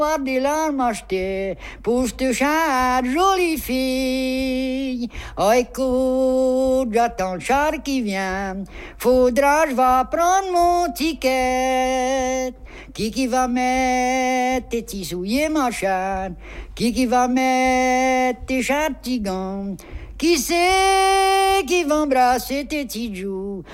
Pas des larmes achetées pour cette chère jolie fille. Oh, écoute, j'attends le char qui vient. Faudra, je vais prendre mon ticket. Qui va mettre tes petits souliers, ma chère? Qui va mettre tes chers petits gants? Qui c'est qui va embrasser tes petits joues?